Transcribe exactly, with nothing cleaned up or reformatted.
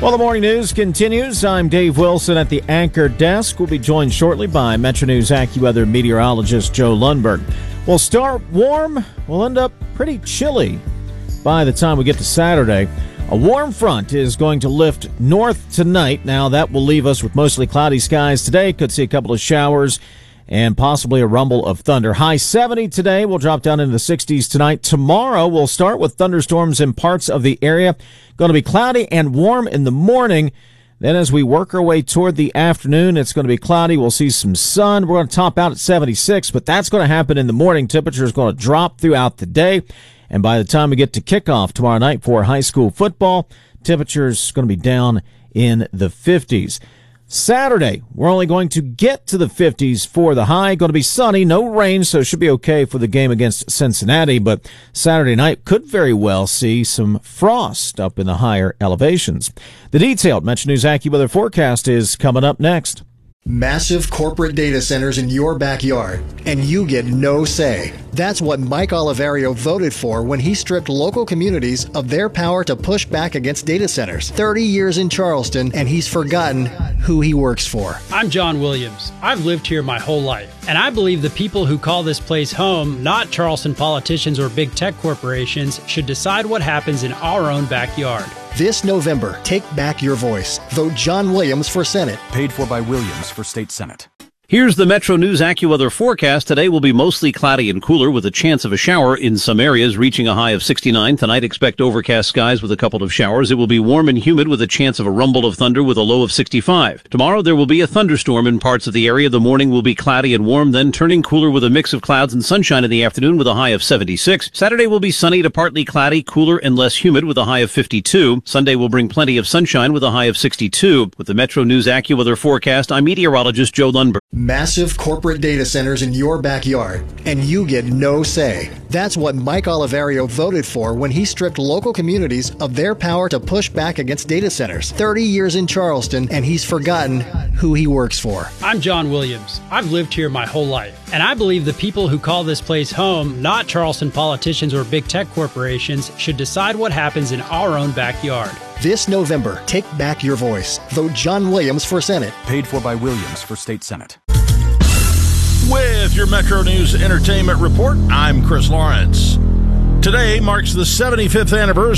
Well, the morning news continues. I'm Dave Wilson at the anchor desk. We'll be joined shortly by Metro News AccuWeather meteorologist Joe Lundberg. We'll start warm. We'll end up pretty chilly by the time we get to Saturday. A warm front is going to lift north tonight. Now, that will leave us with mostly cloudy skies today. Could see a couple of showers and possibly a rumble of thunder. High seventy today. We'll drop down into the sixties tonight. Tomorrow, we'll start with thunderstorms in parts of the area. Going to be cloudy and warm in the morning. Then as we work our way toward the afternoon, it's going to be cloudy. We'll see some sun. We're going to top out at seventy-six, but that's going to happen in the morning. Temperature is going to drop throughout the day. And by the time we get to kickoff tomorrow night for high school football, temperature's going to be down in the fifties. Saturday, we're only going to get to the fifties for the high. Going to be sunny, no rain, so it should be okay for the game against Cincinnati. But Saturday night could very well see some frost up in the higher elevations. The detailed Metro News AccuWeather forecast is coming up next. Massive corporate data centers in your backyard, and you get no say. That's what Mike Oliverio voted for when he stripped local communities of their power to push back against data centers. thirty years in Charleston, and he's forgotten who he works for. I'm John Williams. I've lived here my whole life, and I believe the people who call this place home, not Charleston politicians or big tech corporations, should decide what happens in our own backyard. This November, take back your voice. Vote John Williams for Senate. Paid for by Williams for State Senate. Here's the Metro News AccuWeather forecast. Today will be mostly cloudy and cooler with a chance of a shower in some areas, reaching a high of sixty-nine. Tonight, expect overcast skies with a couple of showers. It will be warm and humid with a chance of a rumble of thunder with a low of sixty-five. Tomorrow, there will be a thunderstorm in parts of the area. The morning will be cloudy and warm, then turning cooler with a mix of clouds and sunshine in the afternoon with a high of seventy-six. Saturday will be sunny to partly cloudy, cooler and less humid with a high of fifty-two. Sunday will bring plenty of sunshine with a high of sixty-two. With the Metro News AccuWeather forecast, I'm meteorologist Joe Lundberg. Massive corporate data centers in your backyard, and you get no say. That's what Mike Oliverio voted for when he stripped local communities of their power to push back against data centers. thirty years in Charleston, and he's forgotten who he works for. I'm John Williams. I've lived here my whole life, and I believe the people who call this place home, not Charleston politicians or big tech corporations, should decide what happens in our own backyard. This November, take back your voice. Vote John Williams for Senate. Paid for by Williams for State Senate. With your Metro News Entertainment Report, I'm Chris Lawrence. Today marks the seventy-fifth anniversary